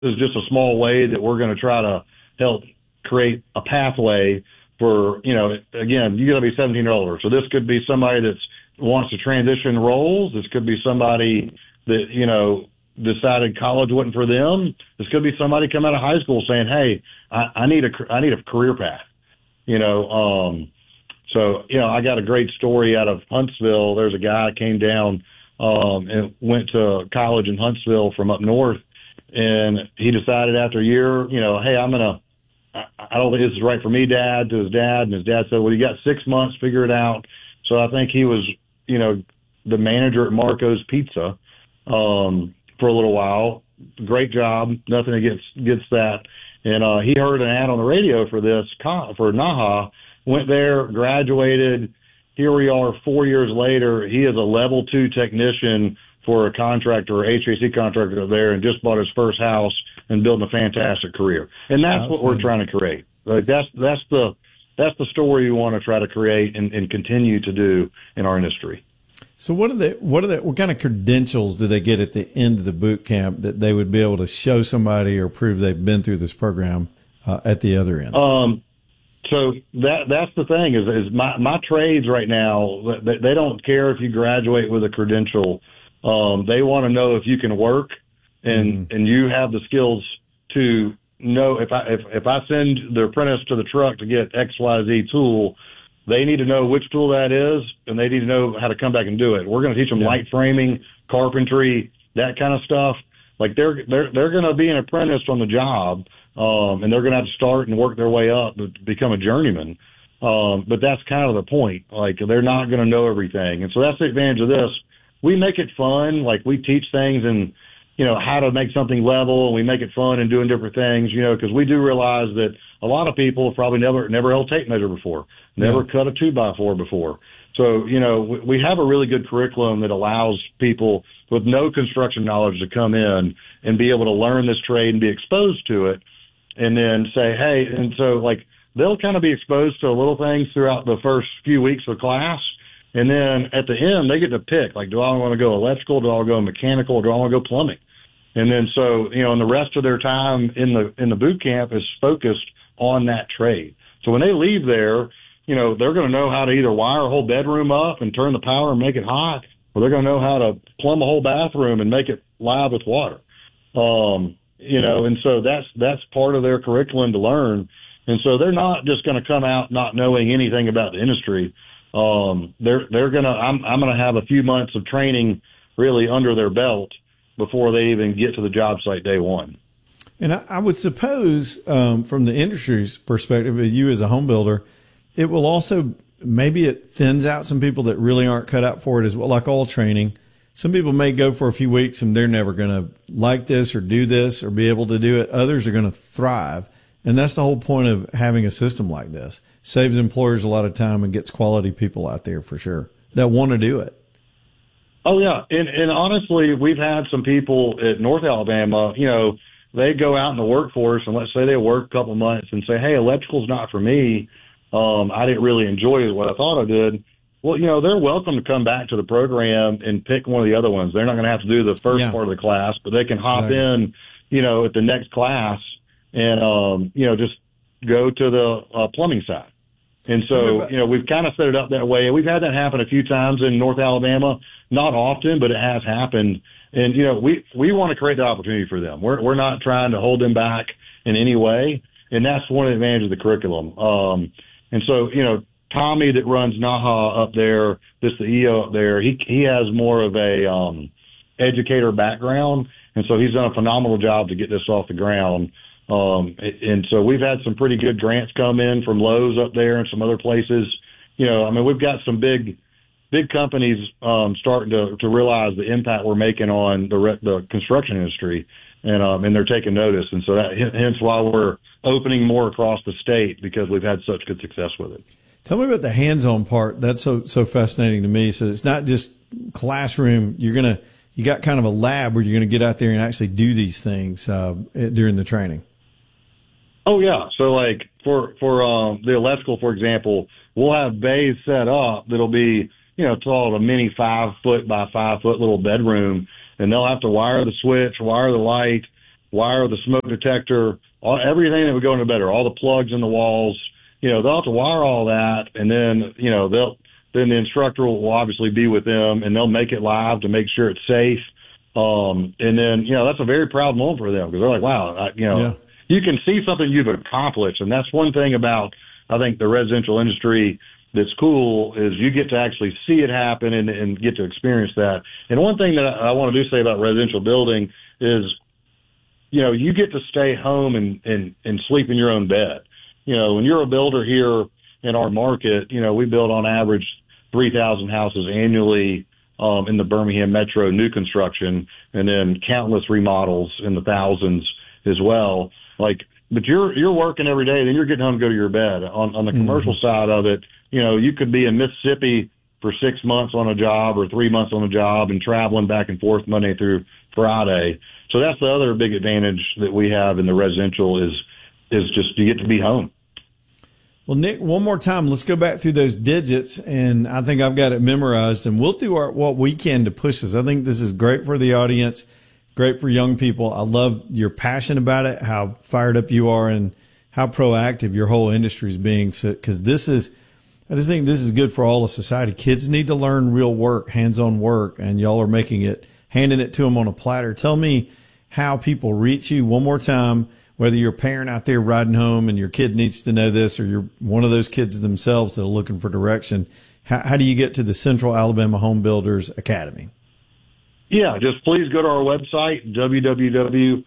is just a small way that we're going to try to help create a pathway for, again, you got to be 17 or older. So this could be somebody that wants to transition roles. This could be somebody that, decided college wasn't for them. This could be somebody coming out of high school saying, hey, I need a career path, So, I got a great story out of Huntsville. There's a guy that came down and went to college in Huntsville from up north, and he decided after a year, hey, I don't think this is right for me, Dad, to his dad. And his dad said, well, you got 6 months, figure it out. So I think he was, the manager at Marco's Pizza for a little while. Great job. Nothing against that. And he heard an ad on the radio for NAHA, went there, graduated. Here we are 4 years later. He is a level 2 technician for a contractor, HVAC contractor there, and just bought his first house and building a fantastic career. And that's what we're trying to create. Like that's the story we want to try to create and continue to do in our industry. So what kind of credentials do they get at the end of the boot camp that they would be able to show somebody or prove they've been through this program at the other end? So that's the thing is my trades right now, they don't care if you graduate with a credential. They want to know if you can work and you have the skills to know if I send the apprentice to the truck to get XYZ tool, they need to know which tool that is, and they need to know how to come back and do it. We're going to teach them light framing, carpentry, that kind of stuff. Like they're going to be an apprentice on the job, and they're going to have to start and work their way up to become a journeyman. But that's kind of the point. Like they're not going to know everything, and so that's the advantage of this. We make it fun. Like we teach things and how to make something level, and we make it fun and doing different things. Because we do realize that a lot of people have probably never held tape measure before, never cut a 2x4 before. So, we have a really good curriculum that allows people with no construction knowledge to come in and be able to learn this trade and be exposed to it and then say, hey, and so like they'll kind of be exposed to little things throughout the first few weeks of class. And then at the end, they get to pick, like, do I want to go electrical? Do I want to go mechanical? Or do I want to go plumbing? And then so, and the rest of their time in the boot camp is focused on that trade. So when they leave there, they're going to know how to either wire a whole bedroom up and turn the power and make it hot, or they're going to know how to plumb a whole bathroom and make it live with water. And so that's part of their curriculum to learn. And so they're not just going to come out not knowing anything about the industry. I'm going to have a few months of training really under their belt before they even get to the job site day one. And I would suppose, from the industry's perspective, you as a home builder, it will also, maybe it thins out some people that really aren't cut out for it as well, like all training. Some people may go for a few weeks and they're never going to like this or do this or be able to do it. Others are going to thrive. And that's the whole point of having a system like this. Saves employers a lot of time and gets quality people out there for sure that want to do it. Oh, yeah. And honestly, we've had some people at North Alabama, they go out in the workforce and let's say they work a couple of months and say, hey, electrical's not for me. I didn't really enjoy what I thought I did. Well, they're welcome to come back to the program and pick one of the other ones. They're not going to have to do the first part of the class, but they can hop in, at the next class and, just go to the plumbing side. And so, we've kind of set it up that way. We've had that happen a few times in North Alabama, not often, but it has happened. And, we want to create the opportunity for them. We're not trying to hold them back in any way. And that's one of the advantages of the curriculum. And so, Tommy that runs NAHA up there, this the EO up there, he has more of a educator background. And so he's done a phenomenal job to get this off the ground. And so we've had some pretty good grants come in from Lowe's up there and some other places. We've got some big companies starting to realize the impact we're making on the construction industry, and they're taking notice. And so hence why we're opening more across the state, because we've had such good success with it. Tell me about the hands-on part. That's so fascinating to me. So it's not just classroom. You got kind of a lab where you're going to get out there and actually do these things during the training. Oh yeah. So like for the electrical, for example, we'll have bays set up that'll be, called a mini 5 foot by 5 foot little bedroom, and they'll have to wire the switch, wire the light, wire the smoke detector, everything that would go in the bedroom, all the plugs in the walls. They'll have to wire all that, and then then the instructor will obviously be with them, and they'll make it live to make sure it's safe. And then that's a very proud moment for them, because they're like, wow, you can see something you've accomplished, and that's one thing about, I think, the residential industry that's cool, is you get to actually see it happen and get to experience that. And one thing that I want to say about residential building is, you get to stay home and sleep in your own bed. When you're a builder here in our market, we build on average 3,000 houses annually in the Birmingham Metro new construction, and then countless remodels in the thousands as well. But you're working every day, then you're getting home to go to your bed. On the commercial side of it, you could be in Mississippi for 6 months on a job or 3 months on a job and traveling back and forth Monday through Friday. So that's the other big advantage that we have in the residential is just you get to be home. Well, Nick, one more time, let's go back through those digits, and I think I've got it memorized, and we'll do what we can to push this. I think this is great for the audience, great for young people. I love your passion about it, how fired up you are, and how proactive your whole industry is being, because I just think this is good for all of society. Kids need to learn real work, hands-on work, and y'all are handing it to them on a platter. Tell me how people reach you one more time, whether you're a parent out there riding home and your kid needs to know this, or you're one of those kids themselves that are looking for direction. How do you get to the Central Alabama Home Builders Academy? Yeah, just please go to our website, www.caha.net,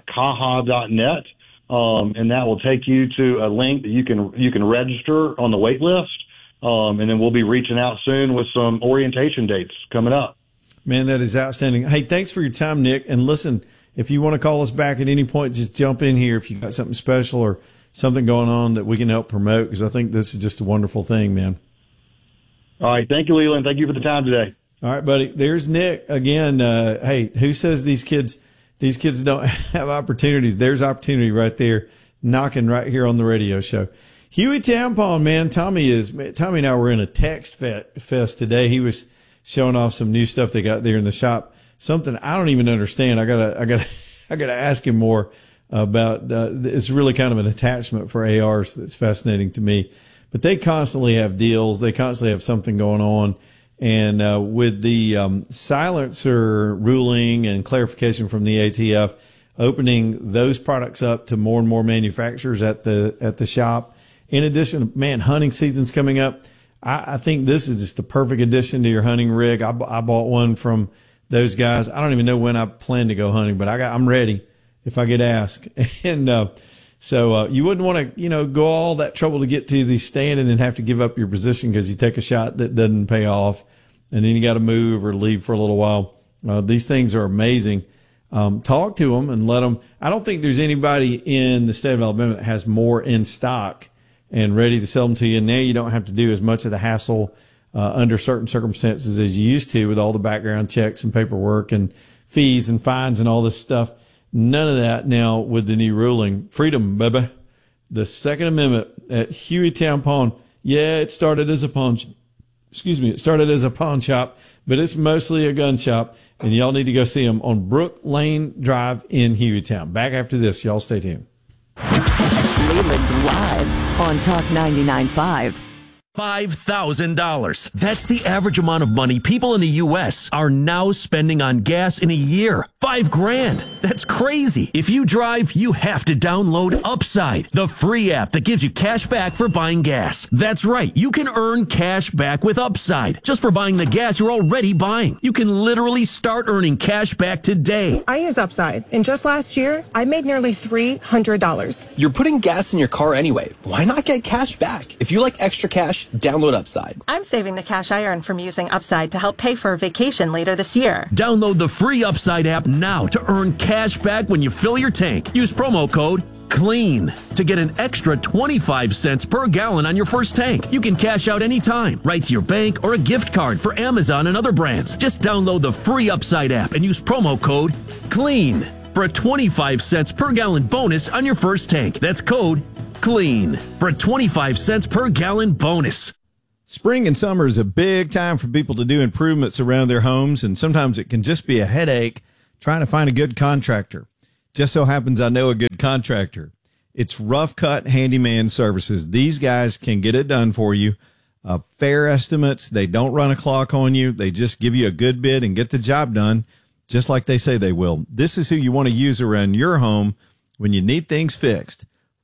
and that will take you to a link that you can register on the wait list, and then we'll be reaching out soon with some orientation dates coming up. Man, that is outstanding. Hey, thanks for your time, Nick. And listen, if you want to call us back at any point, just jump in here if you've got something special or something going on that we can help promote, because I think this is just a wonderful thing, man. All right. Thank you, Leland. Thank you for the time today. All right, buddy. There's Nick again. Hey, who says these kids don't have opportunities? There's opportunity right there, knocking right here on the radio show. Huey Tampon, man. Tommy and I were in a text fest today. He was showing off some new stuff they got there in the shop. Something I don't even understand. I gotta ask him more about. It's really kind of an attachment for ARs that's fascinating to me. But they constantly have deals. They constantly have something going on. And with the silencer ruling and clarification from the ATF, opening those products up to more and more manufacturers at the shop. In addition, man, hunting season's coming up. I think this is just the perfect addition to your hunting rig. I bought one from those guys. I don't even know when I plan to go hunting, but I'm ready if I get asked. And so you wouldn't want to, go all that trouble to get to the stand and then have to give up your position because you take a shot that doesn't pay off, and then you got to move or leave for a little while. These things are amazing. Talk to them and let them. I don't think there's anybody in the state of Alabama that has more in stock and ready to sell them to you. And now you don't have to do as much of the hassle under certain circumstances as you used to with all the background checks and paperwork and fees and fines and all this stuff. None of that now with the new ruling. Freedom, baby. The Second Amendment at Huey Tampon. Yeah, it started as a pawn shop, but it's mostly a gun shop, and y'all need to go see them on Brook Lane Drive in Hueytown. Back after this. Y'all stay tuned. Leland live on Talk 99.5. $5,000. That's the average amount of money people in the U.S. are now spending on gas in a year. $5,000. That's crazy. If you drive, you have to download Upside, the free app that gives you cash back for buying gas. That's right. You can earn cash back with Upside just for buying the gas you're already buying. You can literally start earning cash back today. I use Upside, and just last year, I made nearly $300. You're putting gas in your car anyway. Why not get cash back? If you like extra cash, download Upside. I'm saving the cash I earn from using Upside to help pay for a vacation later this year. Download the free Upside app now to earn cash back when you fill your tank. Use promo code CLEAN to get an extra 25 cents per gallon on your first tank. You can cash out anytime, right to your bank or a gift card for Amazon and other brands. Just download the free Upside app and use promo code CLEAN for a 25 cents per gallon bonus on your first tank. That's code CLEAN for a 25 cents per gallon bonus. Spring and summer is a big time for people to do improvements around their homes, and sometimes it can just be a headache trying to find a good contractor. Just so happens I know a good contractor. It's Rough Cut Handyman Services. These guys can get it done for you. Fair estimates. They don't run a clock on you. They just give you a good bid and get the job done just like they say they will. This is who you want to use around your home when you need things fixed.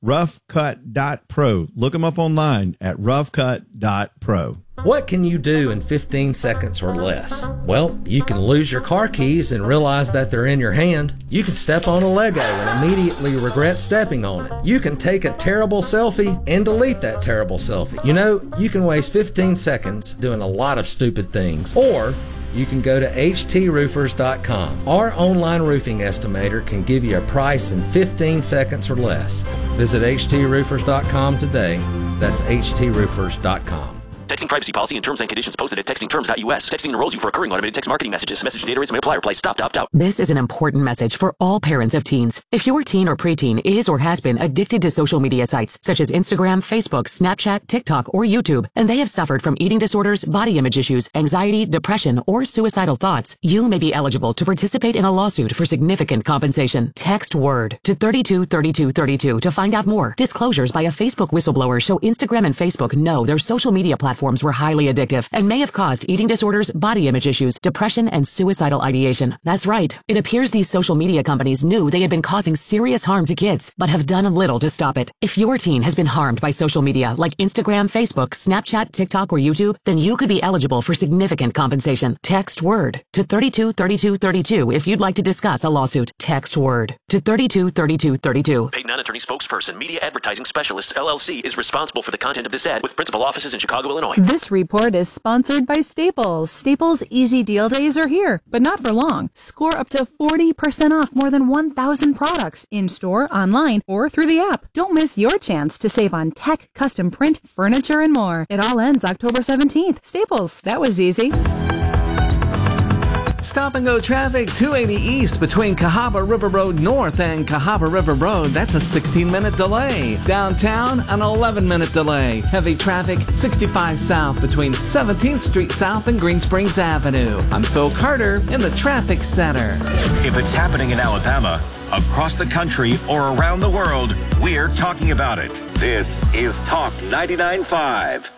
roughcut.pro. Look them up online at roughcut.pro. What can you do in 15 seconds or less? Well, you can lose your car keys and realize that they're in your hand. You can step on a Lego and immediately regret stepping on it. You can take a terrible selfie and delete that terrible selfie. You know, you can waste 15 seconds doing a lot of stupid things. Or you can go to HTRoofers.com. Our online roofing estimator can give you a price in 15 seconds or less. Visit HTRoofers.com today. That's HTRoofers.com. Texting privacy policy and terms and conditions posted at textingterms.us. Texting enrolls you for recurring automated text marketing messages. Message data rates may apply. Reply stop to opt out. This is an important message for all parents of teens. If your teen or preteen is or has been addicted to social media sites such as Instagram, Facebook, Snapchat, TikTok, or YouTube, and they have suffered from eating disorders, body image issues, anxiety, depression, or suicidal thoughts, you may be eligible to participate in a lawsuit for significant compensation. Text WORD to 323232 to find out more. Disclosures by a Facebook whistleblower show Instagram and Facebook know their social media platforms were highly addictive and may have caused eating disorders, body image issues, depression, and suicidal ideation. That's right. It appears these social media companies knew they had been causing serious harm to kids, but have done little to stop it. If your teen has been harmed by social media like Instagram, Facebook, Snapchat, TikTok, or YouTube, then you could be eligible for significant compensation. Text WORD to 323232 if you'd like to discuss a lawsuit. Text WORD to 323232. Paid non-attorney spokesperson, Media Advertising Specialists, LLC, is responsible for the content of this ad with principal offices in Chicago, Illinois. This report is sponsored by Staples. Staples Easy Deal Days are here, but not for long. Score up to 40% off more than 1,000 products in-store, online, or through the app. Don't miss your chance to save on tech, custom print, furniture, and more. It all ends October 17th. Staples. That was easy. Stop and go traffic 280 east between Cahaba River Road North and Cahaba River Road. That's a 16-minute delay. Downtown, an 11-minute delay. Heavy traffic 65 south between 17th Street South and Green Springs Avenue. I'm Phil Carter in the Traffic Center. If it's happening in Alabama, across the country, or around the world, we're talking about it. This is Talk 99.5.